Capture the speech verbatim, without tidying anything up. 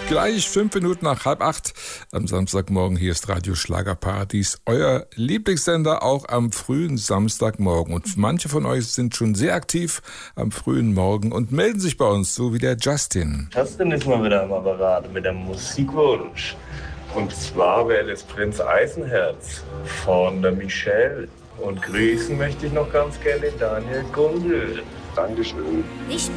Gleich fünf Minuten nach halb acht am Samstagmorgen. Hier ist Radio Schlagerparadies, euer Lieblingssender, auch am frühen Samstagmorgen. Und manche von euch sind schon sehr aktiv am frühen Morgen und melden sich bei uns, so wie der Justin. Justin ist mal wieder am Apparat mit dem Musikwunsch. Und zwar wäre es Prinz Eisenherz von der Michelle. Und grüßen möchte ich noch ganz gerne Daniel Gundel. Dankeschön. Ich